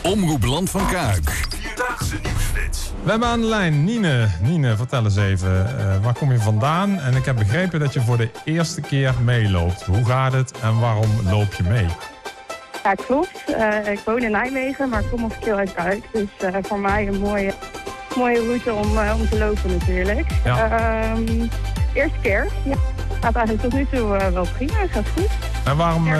Omroep Land van Kuik. Vierdaagse nieuwsflits. We hebben aan de lijn Nine. Nine, vertel eens even, waar kom je vandaan? En ik heb begrepen dat je voor de eerste keer meeloopt. Hoe gaat het en waarom loop je mee? Ja, klopt. Ik woon in Nijmegen, maar ik kom officieel uit Kuik. Dus voor mij een mooie route om te lopen natuurlijk. Ja. Eerste keer. Ja. Gaat eigenlijk tot nu toe wel prima. Gaat goed. En waarom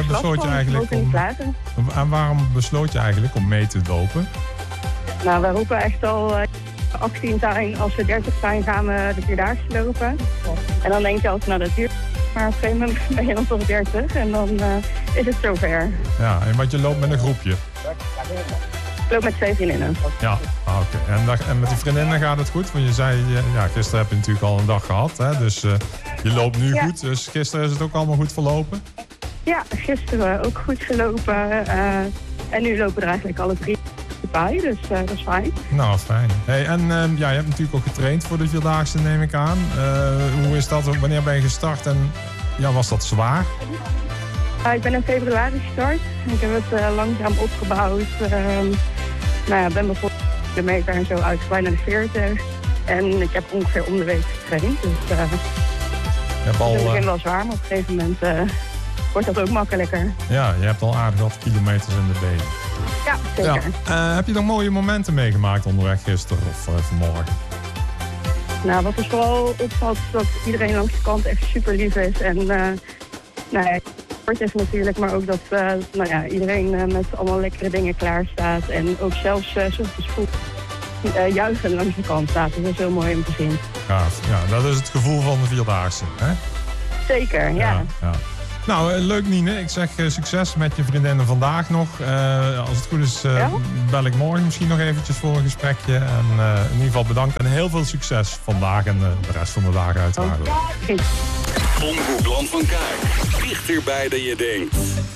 besloot je eigenlijk om mee te lopen? Nou, we roepen echt al 18 zijn. Als we 30 zijn, gaan we de Vierdaagse lopen. En dan denk je altijd, nou dat duurt. Maar op een gegeven moment ben je dan tot 30 en dan is het zover. Ja, want je loopt met een groepje? Ik loop met 2 vriendinnen. Ja, oké. En met die vriendinnen gaat het goed? Want je zei, gisteren heb je natuurlijk al een dag gehad. Hè? Dus je loopt nu goed. Dus gisteren is het ook allemaal goed verlopen? Ja, gisteren ook goed gelopen. En nu lopen er eigenlijk alle 3 bij. Dus dat is fijn. Nou, fijn. Hey, en je hebt natuurlijk ook getraind voor de Vierdaagse, neem ik aan. Hoe is dat? Wanneer ben je gestart? En was dat zwaar? Ik ben in februari gestart. Ik heb het langzaam opgebouwd. Ik ben bijvoorbeeld de meter en zo uitgebreid naar de 40. En ik heb ongeveer om de week getraind. Dus het begint wel zwaar, maar op een gegeven moment wordt dat ook makkelijker. Ja, je hebt al aardig wat kilometers in de benen. Ja, zeker. Ja. Heb je nog mooie momenten meegemaakt onderweg gisteren of vanmorgen? Nou, wat er vooral opvalt is dat iedereen langs de kant echt super lief is. En sport is natuurlijk, maar ook dat iedereen met allemaal lekkere dingen klaar staat. En ook zelfs 's ochtends vroeg juichen langs de kant staat. Dus dat is heel mooi om te zien. Ja, dat is het gevoel van de Vierdaagse, hè? Zeker, ja. Nou, leuk Nine. Ik zeg succes met je vriendinnen vandaag nog. Als het goed is, bel ik morgen misschien nog eventjes voor een gesprekje. En in ieder geval bedankt en heel veel succes vandaag en de rest van de dagen uiteraard. Omroep Land van Kuik. Dichterbij dan je denkt.